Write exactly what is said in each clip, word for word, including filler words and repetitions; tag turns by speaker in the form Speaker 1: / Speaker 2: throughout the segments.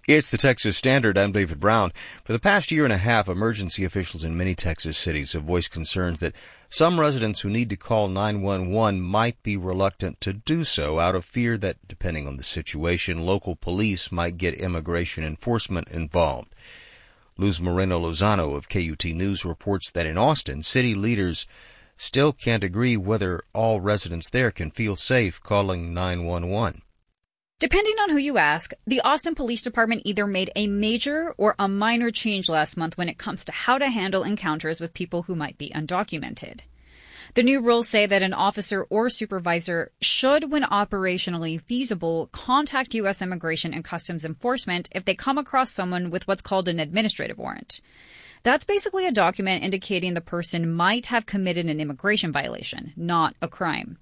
Speaker 1: It's the Texas Standard. I'm David Brown. For the past year and a half, emergency officials in many Texas cities have voiced concerns that some residents who need to call nine one one might be reluctant to do so out of fear that, depending on the situation, local police might get immigration enforcement involved. Luz Moreno Lozano of K U T News reports that in Austin, city leaders still can't agree whether all residents there can feel safe calling nine one one.
Speaker 2: Depending on who you ask, the Austin Police Department either made a major or a minor change last month when it comes to how to handle encounters with people who might be undocumented. The new rules say that an officer or supervisor should, when operationally feasible, contact U S Immigration and Customs Enforcement if they come across someone with what's called an administrative warrant. That's basically a document indicating the person might have committed an immigration violation, not a crime.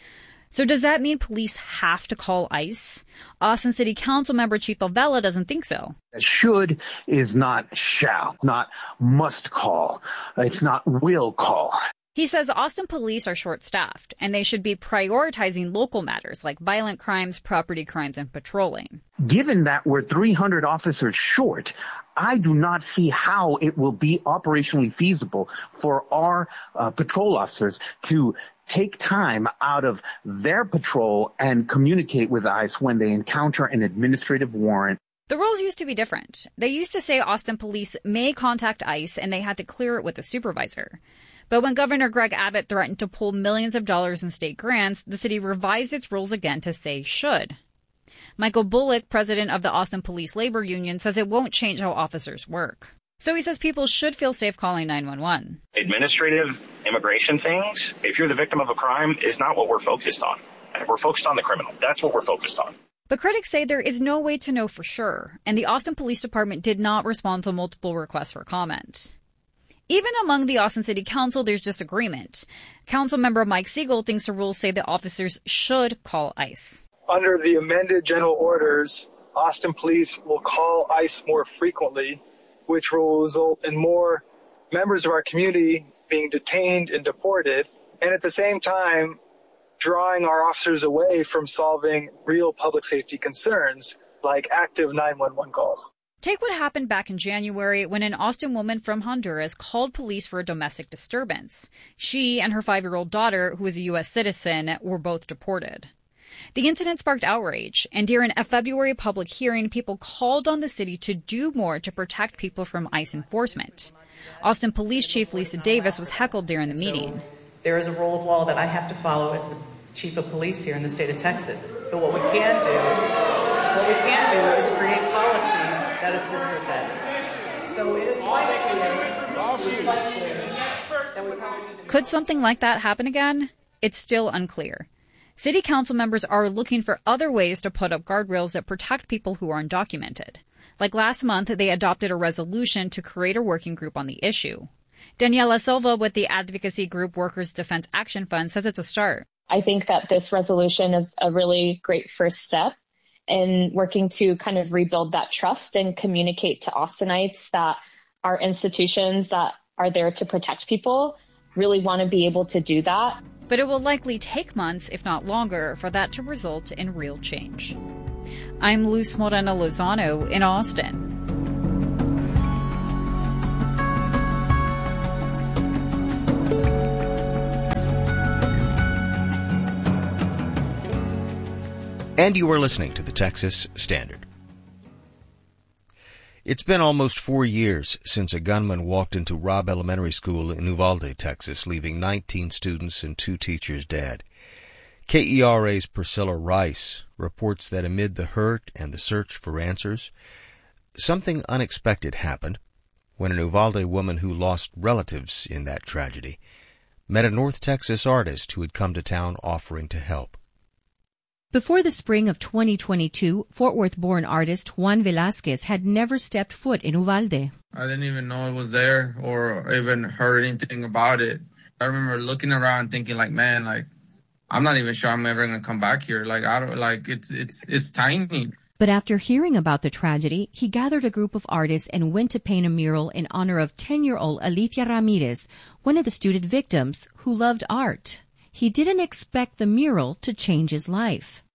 Speaker 2: So does that mean police have to call ICE? Austin City Council member Chito Vela doesn't think so.
Speaker 3: Should is not shall, not must call. It's not will call.
Speaker 2: He says Austin police are short-staffed, and they should be prioritizing local matters like violent crimes, property crimes, and patrolling.
Speaker 3: Given that we're three hundred officers short, I do not see how it will be operationally feasible for our uh, patrol officers to take time out of their patrol and communicate with ICE when they encounter an administrative warrant.
Speaker 2: The rules used to be different. They used to say Austin police may contact ICE and they had to clear it with a supervisor. But when Governor Greg Abbott threatened to pull millions of dollars in state grants, the city revised its rules again to say should. Michael Bullock, president of the Austin Police Labor Union, says it won't change how officers work. So he says people should feel safe calling nine one one.
Speaker 4: Administrative immigration things, if you're the victim of a crime, is not what we're focused on. We're focused on the criminal. That's what we're focused on.
Speaker 2: But critics say there is no way to know for sure, and the Austin Police Department did not respond to multiple requests for comment. Even among the Austin City Council, there's disagreement. Councilmember Mike Siegel thinks the rules say that officers should call ICE.
Speaker 5: Under the amended general orders, Austin Police will call ICE more frequently, which will result in more members of our community being detained and deported, and at the same time, drawing our officers away from solving real public safety concerns like active nine one one calls.
Speaker 2: Take what happened back in January when an Austin woman from Honduras called police for a domestic disturbance. She and her five-year-old daughter, who is a U S citizen, were both deported. The incident sparked outrage, and during a February public hearing, people called on the city to do more to protect people from ICE enforcement. Austin Police Chief Lisa Davis was heckled during the meeting.
Speaker 6: So there is a rule of law that I have to follow as the chief of police here in the state of Texas. But what we can do, what we can do is create policies that assist with that. So it is quite clear, it is quite clear that we probably need to...
Speaker 2: Could something like that happen again? It's still unclear. City council members are looking for other ways to put up guardrails that protect people who are undocumented. Like last month, they adopted a resolution to create a working group on the issue. Daniela Silva with the advocacy group Workers Defense Action Fund says it's a start.
Speaker 7: I think that this resolution is a really great first step in working to kind of rebuild that trust and communicate to Austinites that our institutions that are there to protect people really want to be able to do that.
Speaker 2: But it will likely take months, if not longer, for that to result in real change. I'm Luz Moreno Lozano in Austin.
Speaker 1: And you are listening to the Texas Standard. It's been almost four years since a gunman walked into Robb Elementary School in Uvalde, Texas, leaving nineteen students and two teachers dead. K E R A's Priscilla Rice reports that amid the hurt and the search for answers, something unexpected happened when an Uvalde woman who lost relatives in that tragedy met a North Texas artist who had come to town offering to help.
Speaker 8: Before the spring of twenty twenty-two, Fort Worth-born artist Juan Velasquez had never stepped foot in Uvalde.
Speaker 9: I didn't even know it was there or even heard anything about it. I remember looking around thinking like, man, like, I'm not even sure I'm ever going to come back here. Like, I don't, like, it's, it's, it's tiny.
Speaker 8: But after hearing about the tragedy, he gathered a group of artists and went to paint a mural in honor of ten-year-old Alicia Ramirez, one of the student victims who loved art. He didn't expect the mural to change his life.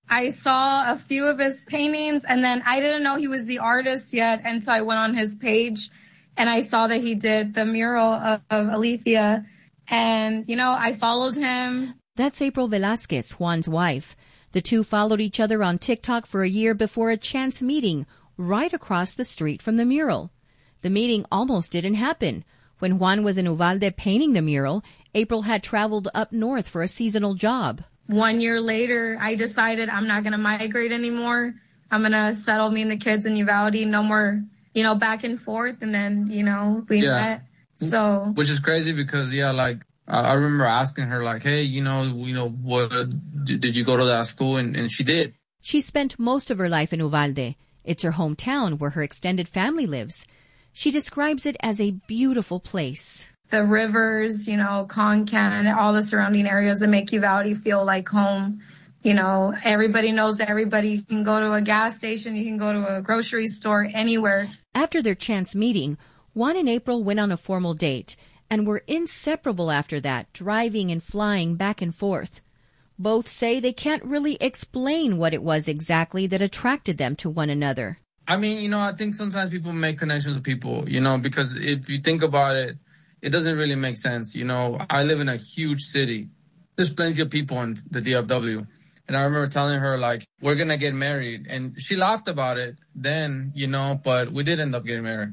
Speaker 10: I saw a few of his paintings, and then I didn't know he was the artist yet until I went on his page, and I saw that he did the mural of, of Alicia, and, you know, I followed him.
Speaker 8: That's April Velasquez, Juan's wife. The two followed each other on TikTok for a year before a chance meeting right across the street from the mural. The meeting almost didn't happen. When Juan was in Uvalde painting the mural, April had traveled up north for a seasonal job.
Speaker 10: One year later, I decided I'm not going to migrate anymore. I'm going to settle me and the kids in Uvalde. No more, you know, back and forth. And then, you know, we
Speaker 9: yeah.
Speaker 10: met. So,
Speaker 9: which is crazy because, yeah, like, I remember asking her, like, hey, you know, you know, what did you go to that school? And, and she did.
Speaker 8: She spent most of her life in Uvalde. It's her hometown where her extended family lives. She describes it as a beautiful place.
Speaker 10: The rivers, you know, Concan, all the surrounding areas that make Uvalde feel like home. You know, everybody knows everybody. You can go to a gas station, you can go to a grocery store, anywhere.
Speaker 8: After their chance meeting, Juan and April went on a formal date and were inseparable after that, driving and flying back and forth. Both say they can't really explain what it was exactly that attracted them to one another.
Speaker 9: I mean, you know, I think sometimes people make connections with people, you know, because if you think about it, it doesn't really make sense. You know, I live in a huge city. There's plenty of people in the D F W. And I remember telling her, like, we're going to get married. And she laughed about it then, you know, but we did end up getting married.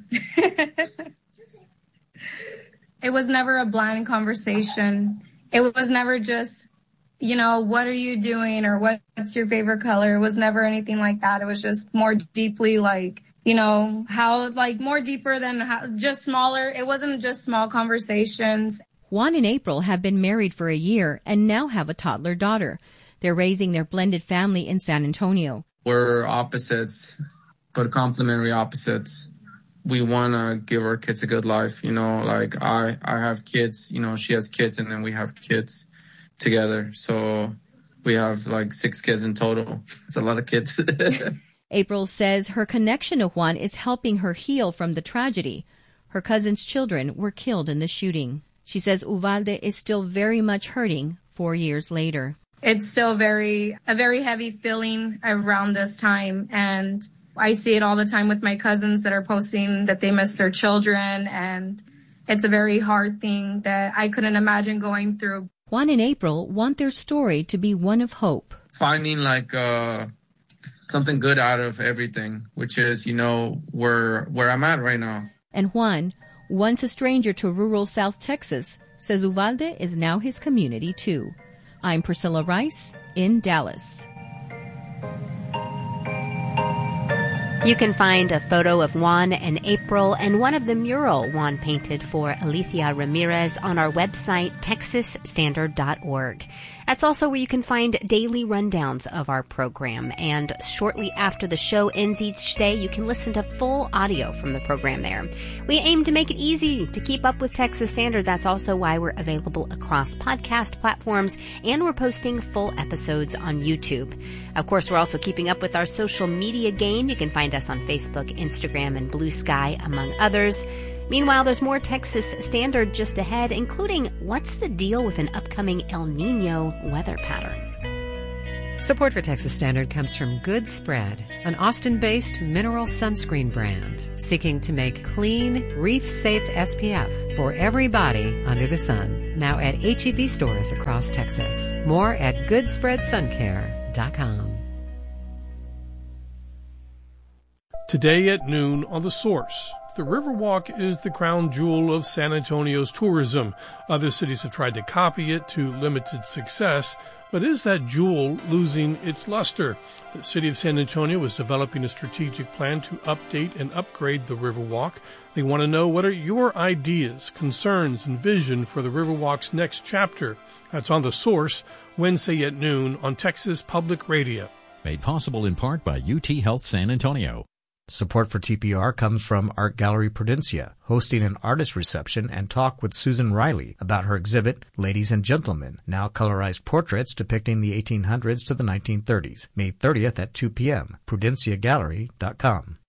Speaker 10: It was never a bland conversation. It was never just, you know, what are you doing or what's your favorite color? It was never anything like that. It was just more deeply like, you know, how, like, more deeper than how, just smaller. It wasn't just small conversations.
Speaker 8: Juan and April have been married for a year and now have a toddler daughter. They're raising their blended family in San Antonio.
Speaker 9: We're opposites, but complementary opposites. We want to give our kids a good life. You know, like I, I have kids, you know, she has kids, and then we have kids together. So we have like six kids in total. It's a lot of kids.
Speaker 8: April says her connection to Juan is helping her heal from the tragedy. Her cousin's children were killed in the shooting. She says Uvalde is still very much hurting four years later.
Speaker 10: It's still very, a very heavy feeling around this time. And I see it all the time with my cousins that are posting that they miss their children. And it's a very hard thing that I couldn't imagine going through.
Speaker 8: Juan and April want their story to be one of hope.
Speaker 9: Finding like uh, something good out of everything, which is, you know, where where I'm at right now.
Speaker 8: And Juan, once a stranger to rural South Texas, says Uvalde is now his community too. I'm Priscilla Rice in Dallas.
Speaker 11: You can find a photo of Juan and April and one of the mural Juan painted for Alicia Ramirez on our website, texas standard dot org. That's also where you can find daily rundowns of our program. And shortly after the show ends each day, you can listen to full audio from the program there. We aim to make it easy to keep up with Texas Standard. That's also why we're available across podcast platforms, and we're posting full episodes on YouTube. Of course, we're also keeping up with our social media game. You can find us on Facebook, Instagram, and Blue Sky, among others. Meanwhile, there's more Texas Standard just ahead, including what's the deal with an upcoming El Nino weather pattern.
Speaker 12: Support for Texas Standard comes from Good Spread, an Austin-based mineral sunscreen brand seeking to make clean, reef-safe S P F for every body under the sun. Now at H E B stores across Texas. More at good spread sun care dot com.
Speaker 13: Today at noon on The Source. The Riverwalk is the crown jewel of San Antonio's tourism. Other cities have tried to copy it to limited success, but is that jewel losing its luster? The city of San Antonio is developing a strategic plan to update and upgrade the Riverwalk. They want to know, what are your ideas, concerns, and vision for the Riverwalk's next chapter? That's on The Source, Wednesday at noon on Texas Public Radio.
Speaker 14: Made possible in part by U T Health San Antonio.
Speaker 15: Support for T P R comes from Art Gallery Prudencia, hosting an artist reception and talk with Susan Riley about her exhibit, Ladies and Gentlemen, now colorized portraits depicting the eighteen hundreds to the nineteen thirties, May thirtieth at two p.m., prudencia gallery dot com.